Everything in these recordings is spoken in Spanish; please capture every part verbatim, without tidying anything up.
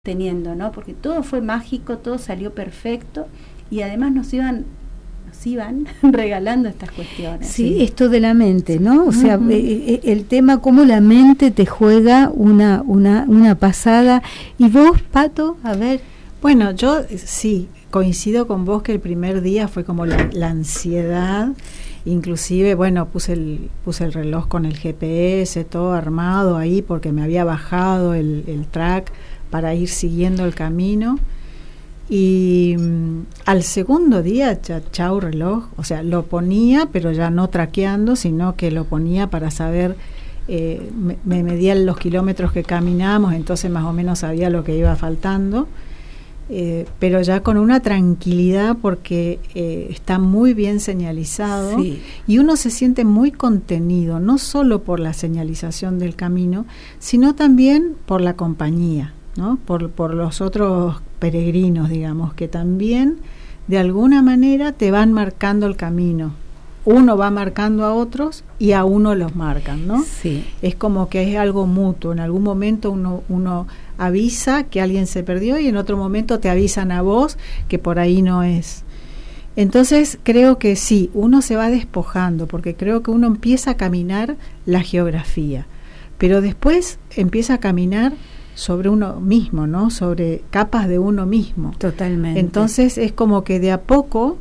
teniendo, ¿no? Porque todo fue mágico, todo salió perfecto y además nos iban nos iban regalando estas cuestiones. Sí, ¿sí? Esto de la mente, ¿no? O sea, uh-huh. eh, el tema cómo la mente te juega una una una pasada. Y vos, Pato, a ver. Bueno, yo sí coincido con vos que el primer día fue como la, la ansiedad. Inclusive, bueno, puse el puse el reloj con el G P S todo armado ahí porque me había bajado el, el track para ir siguiendo el camino. Y um, al segundo día, ya, chau reloj, o sea, lo ponía, pero ya no traqueando, sino que lo ponía para saber, eh, me, me medían los kilómetros que caminamos, entonces más o menos sabía lo que iba faltando. Eh, pero ya con una tranquilidad porque eh, está muy bien señalizado, sí. Y uno se siente muy contenido, no solo por la señalización del camino, sino también por la compañía, ¿no? Por, por los otros peregrinos, digamos, que también de alguna manera te van marcando el camino. Uno va marcando a otros y a uno los marcan, ¿no? Sí. Es como que es algo mutuo. En algún momento uno, uno avisa que alguien se perdió y en otro momento te avisan a vos que por ahí no es. Entonces creo que sí, uno se va despojando porque creo que uno empieza a caminar la geografía, pero después empieza a caminar sobre uno mismo, ¿no? Sobre capas de uno mismo. Totalmente. Entonces es como que de a poco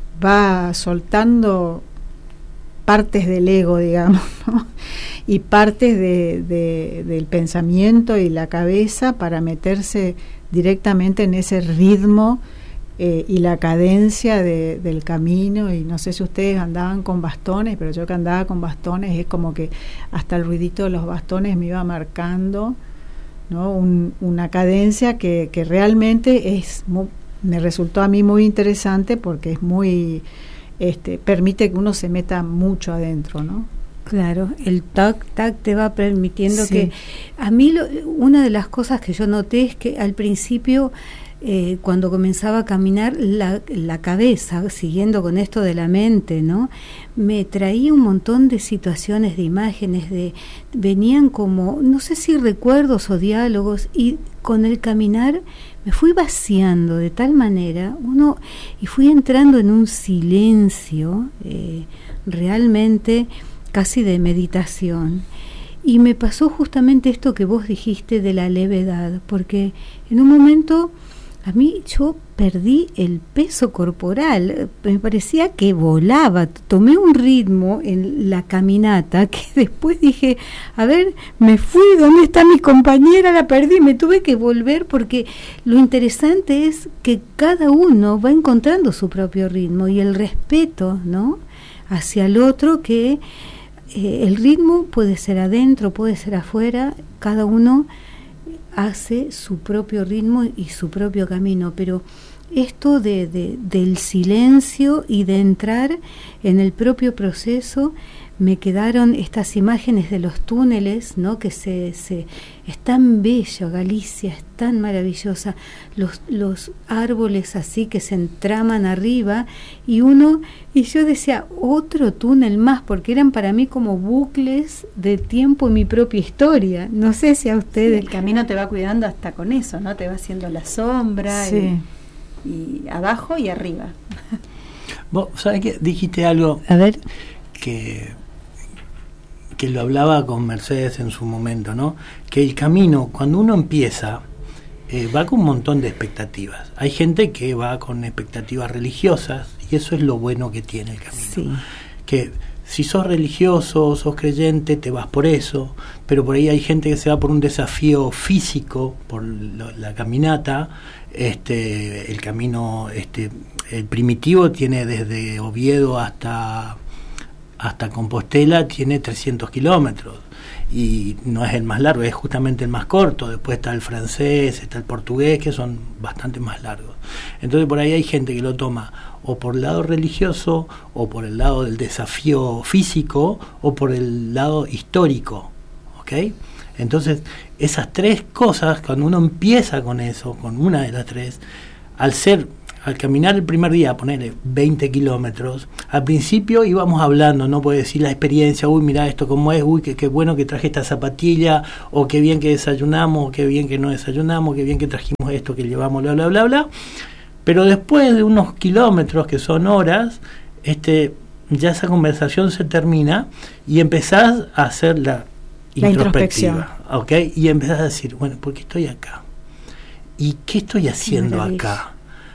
va soltando partes del ego, digamos, ¿no? Y partes de, de, del pensamiento y la cabeza para meterse directamente en ese ritmo eh, y la cadencia de, del camino. Y no sé si ustedes andaban con bastones, pero yo que andaba con bastones es como que hasta el ruidito de los bastones me iba marcando, ¿no? Un, una cadencia que, que realmente es muy, me resultó a mí muy interesante porque es muy este permite que uno se meta mucho adentro, ¿no? Claro, el tac tac te va permitiendo sí. que a mí lo, una de las cosas que yo noté es que al principio eh, cuando comenzaba a caminar la, la cabeza, siguiendo con esto de la mente, ¿no? Me traía un montón de situaciones, de imágenes, de venían como, no sé si recuerdos o diálogos, y con el caminar me fui vaciando de tal manera, uno y fui entrando en un silencio eh, realmente casi de meditación. Y me pasó justamente esto que vos dijiste de la levedad, porque en un momento a mí yo perdí el peso corporal, me parecía que volaba, tomé un ritmo en la caminata que después dije, a ver, me fui, ¿dónde está mi compañera? La perdí, me tuve que volver porque lo interesante es que cada uno va encontrando su propio ritmo y el respeto, ¿no? Hacia el otro, que eh, el ritmo puede ser adentro, puede ser afuera, cada uno hace su propio ritmo y su propio camino, pero esto de, de, del silencio y de entrar en el propio proceso, me quedaron estas imágenes de los túneles, ¿no? Que se, se es tan bello, Galicia es tan maravillosa, los, los árboles así que se entraman arriba y uno, y yo decía, otro túnel más, porque eran para mí como bucles de tiempo en mi propia historia. No sé si a ustedes... Sí, el camino te va cuidando hasta con eso, ¿no? Te va haciendo la sombra, sí. y, y abajo y arriba. Vos sabés que dijiste algo, a ver, que que lo hablaba con Mercedes en su momento, ¿no? Que el camino, cuando uno empieza, eh, va con un montón de expectativas. Hay gente que va con expectativas religiosas y eso es lo bueno que tiene el camino. Sí. Que si sos religioso, sos creyente, te vas por eso, pero por ahí hay gente que se va por un desafío físico, por lo, la caminata. Este, el camino, este, el primitivo tiene desde Oviedo hasta hasta Compostela, tiene trescientos kilómetros y no es el más largo, es justamente el más corto. Después está el francés, está el portugués, que son bastante más largos. Entonces por ahí hay gente que lo toma o por el lado religioso, o por el lado del desafío físico, o por el lado histórico, ¿ok? Entonces esas tres cosas, cuando uno empieza con eso, con una de las tres, al ser al caminar el primer día, ponerle veinte kilómetros, al principio íbamos hablando, no puede decir la experiencia, uy, mira esto cómo es, uy, qué, qué bueno que traje esta zapatilla, o qué bien que desayunamos, o qué bien que no desayunamos, qué bien que trajimos esto que llevamos, bla, bla, bla, bla. Pero después de unos kilómetros, que son horas, este, ya esa conversación se termina y empezás a hacer la, la introspectiva, ¿ok? Y empezás a decir, bueno, ¿por qué estoy acá? ¿Y qué estoy haciendo acá?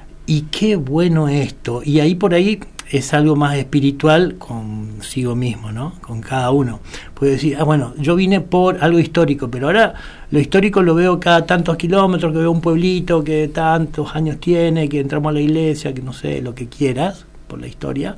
Y qué bueno esto. Y ahí por ahí es algo más espiritual consigo mismo, ¿no? Con cada uno. Puede decir, ah, bueno, yo vine por algo histórico, pero ahora lo histórico lo veo cada tantos kilómetros, que veo un pueblito que tantos años tiene, que entramos a la iglesia, que no sé, lo que quieras, por la historia.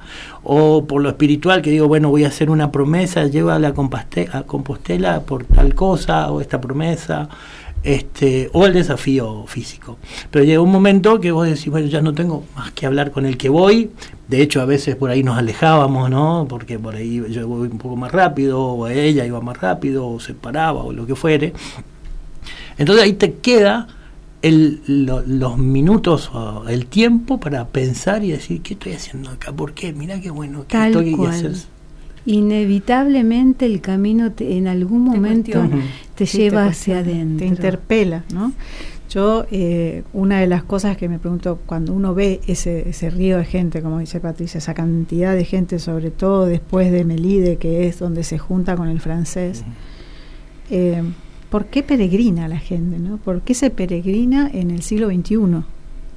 O por lo espiritual, que digo, bueno, voy a hacer una promesa, lleva a la Compostela, a Compostela por tal cosa, o esta promesa. Este, o el desafío físico. Pero llega un momento que vos decís, bueno, ya no tengo más que hablar con el que voy. De hecho, a veces por ahí nos alejábamos, ¿no? Porque por ahí yo voy un poco más rápido, o ella iba más rápido, o se paraba, o lo que fuere. Entonces ahí te queda el, lo, los minutos, o el tiempo para pensar y decir, ¿qué estoy haciendo acá? ¿Por qué? Mirá qué bueno que Tal estoy cual. hacer. Inevitablemente el camino te, en algún momento te, te sí, lleva te hacia adentro. Te interpela, ¿no? Yo, eh, una de las cosas que me pregunto, cuando uno ve ese, ese río de gente, como dice Patricia, esa cantidad de gente, sobre todo después de Melide, que es donde se junta con el francés, uh-huh. eh, ¿por qué peregrina la gente, no? ¿Por qué se peregrina en el siglo veintiuno?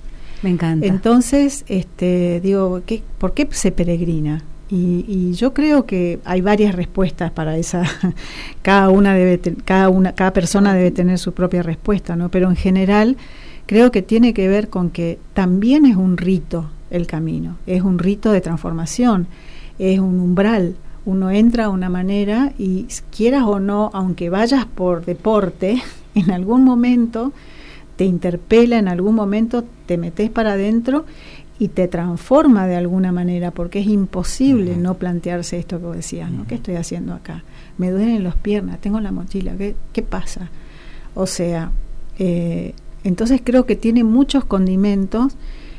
Me encanta. Entonces, este, digo, ¿qué, ¿por qué se peregrina? Y, y yo creo que hay varias respuestas para esa. cada una debe, te, cada una, cada persona debe tener su propia respuesta, ¿no? Pero en general creo que tiene que ver con que también es un rito el camino, es un rito de transformación, es un umbral. Uno entra a una manera y quieras o no, aunque vayas por deporte, en algún momento te interpela, en algún momento te metes para adentro y te transforma de alguna manera, porque es imposible uh-huh. no plantearse esto que vos decías, ¿no? Uh-huh. ¿Qué estoy haciendo acá? Me duelen las piernas, tengo la mochila, ¿qué, qué pasa? O sea, eh, entonces creo que tiene muchos condimentos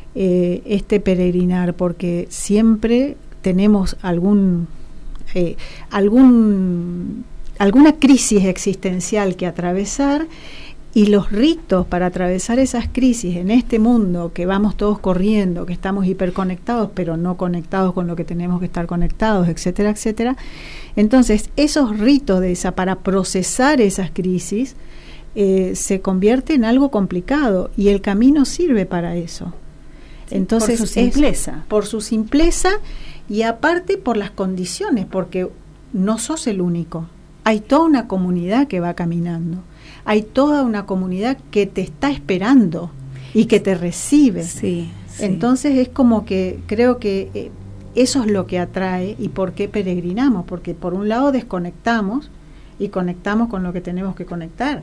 eh, este peregrinar, porque siempre tenemos algún, eh, algún alguna crisis existencial que atravesar. Y los ritos para atravesar esas crisis en este mundo que vamos todos corriendo, que estamos hiperconectados, pero no conectados con lo que tenemos que estar conectados, etcétera, etcétera. Entonces, esos ritos de esa, para procesar esas crisis eh, se convierte en algo complicado y el camino sirve para eso. Sí, Entonces, por su simpleza. Es, por su simpleza y aparte por las condiciones, porque no sos el único. Hay toda una comunidad que va caminando. Hay toda una comunidad que te está esperando y que te recibe. Sí, sí. Entonces es como que creo que eh, eso es lo que atrae y por qué peregrinamos, porque por un lado desconectamos y conectamos con lo que tenemos que conectar,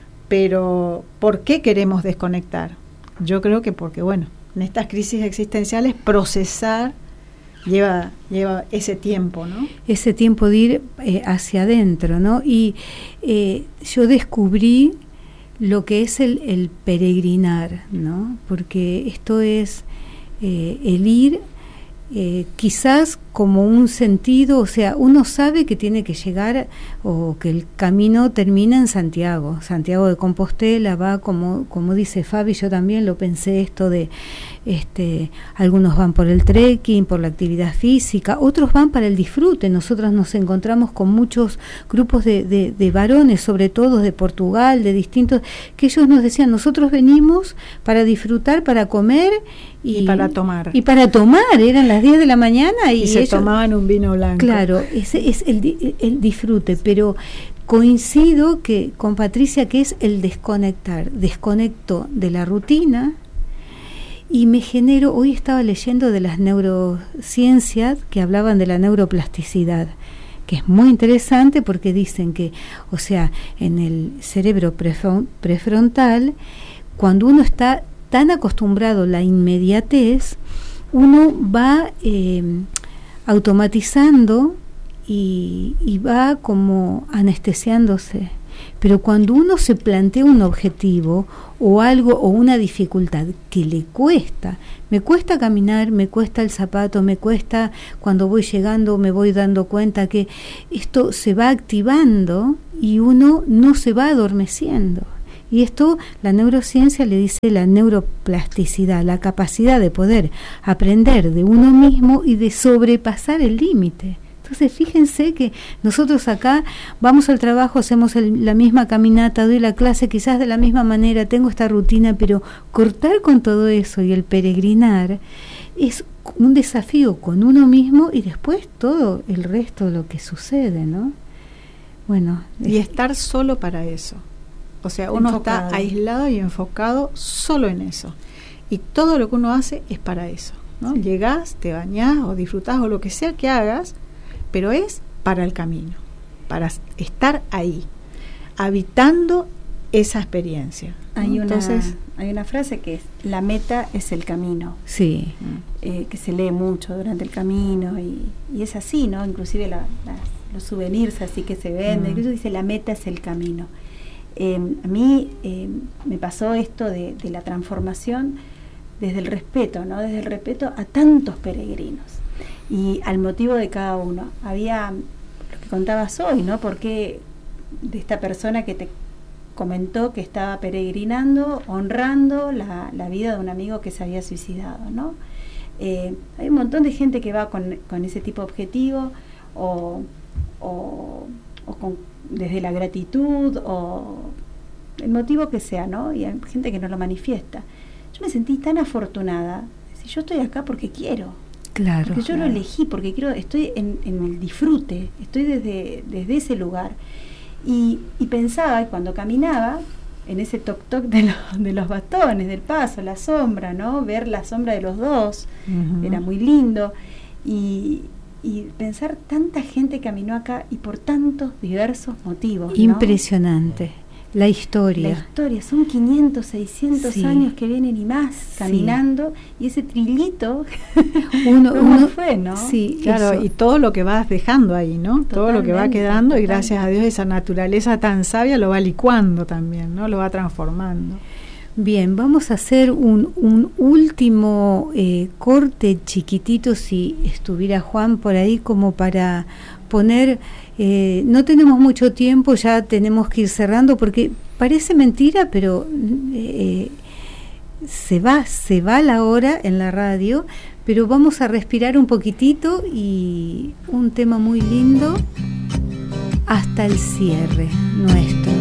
pero ¿por qué queremos desconectar? Yo creo que porque, bueno, en estas crisis existenciales procesar lleva lleva ese tiempo, ¿no? Ese tiempo de ir eh, hacia adentro, ¿no? Y eh, yo descubrí lo que es el, el peregrinar, ¿no? Porque esto es eh, el ir eh, quizás como un sentido, o sea, uno sabe que tiene que llegar o que el camino termina en Santiago, Santiago de Compostela, va como como dice Fabi, yo también lo pensé esto de este algunos van por el trekking, por la actividad física, otros van para el disfrute. Nosotros nos encontramos con muchos grupos de, de, de varones, sobre todo de Portugal, de distintos, que ellos nos decían, nosotros venimos para disfrutar, para comer y, y para tomar. Y para tomar, eran las diez de la mañana y, y se ellos tomaban un vino blanco. Claro, ese es el, el disfrute, pero coincido que con Patricia que es el desconectar, desconecto de la rutina y me genero, hoy estaba leyendo de las neurociencias que hablaban de la neuroplasticidad, que es muy interesante porque dicen que, o sea, en el cerebro prefrontal, cuando uno está tan acostumbrado a la inmediatez, uno va eh, automatizando y, y va como anestesiándose. Pero cuando uno se plantea un objetivo o algo o una dificultad que le cuesta, me cuesta caminar, me cuesta el zapato, me cuesta cuando voy llegando, me voy dando cuenta que esto se va activando y uno no se va adormeciendo. Y esto la neurociencia le dice la neuroplasticidad, la capacidad de poder aprender de uno mismo y de sobrepasar el límite. Entonces fíjense que nosotros acá vamos al trabajo, hacemos el, la misma caminata, doy la clase quizás de la misma manera, tengo esta rutina, pero cortar con todo eso y el peregrinar es un desafío con uno mismo y después todo el resto de lo que sucede, ¿no? Bueno, y es, estar solo para eso. O sea, uno enfocado. Está aislado y enfocado solo en eso. Y todo lo que uno hace es para eso, ¿no? Sí. Llegás, te bañás o disfrutás o lo que sea que hagas, pero es para el camino, para estar ahí, habitando esa experiencia, ¿no? Hay una, Entonces, hay una frase que es, la meta es el camino. Sí. Eh, que se lee mucho durante el camino y, y es así, ¿no? Inclusive la, la, los souvenirs así que se venden, mm. incluso dice, la meta es el camino. Eh, a mí eh, me pasó esto de, de la transformación desde el respeto, ¿no? Desde el respeto a tantos peregrinos y al motivo de cada uno. Había lo que contabas hoy, ¿no? Porque de esta persona que te comentó que estaba peregrinando, honrando la, la vida de un amigo que se había suicidado, ¿no? Eh, hay un montón de gente que va con, con ese tipo de objetivo o, o, o con, desde la gratitud o el motivo que sea, ¿no? Y hay gente que no lo manifiesta. Yo me sentí tan afortunada. Si yo estoy acá porque quiero. Claro. Porque yo claro. lo elegí, porque quiero, estoy en, en el disfrute, estoy desde, desde ese lugar. Y, y pensaba, cuando caminaba, en ese toc toc de, lo, de los bastones, del paso, la sombra, ¿no? Ver la sombra de los dos, uh-huh. Era muy lindo. Y, y pensar tanta gente caminó acá y por tantos diversos motivos, ¿no? Impresionante. La historia. La historia, son quinientos, seiscientos sí. años que vienen y más caminando, sí. Y ese trillito uno, uno fue, ¿no? Sí, claro, eso. Y todo lo que vas dejando ahí, ¿no? Totalmente, todo lo que va quedando totalmente. Y gracias a Dios esa naturaleza tan sabia lo va licuando también, ¿no? Lo va transformando. Bien, vamos a hacer un, un último eh, corte chiquitito, si estuviera Juan por ahí, como para poner, eh, no tenemos mucho tiempo, ya tenemos que ir cerrando, porque parece mentira, pero eh, se va, se va la hora en la radio, pero vamos a respirar un poquitito y un tema muy lindo hasta el cierre nuestro.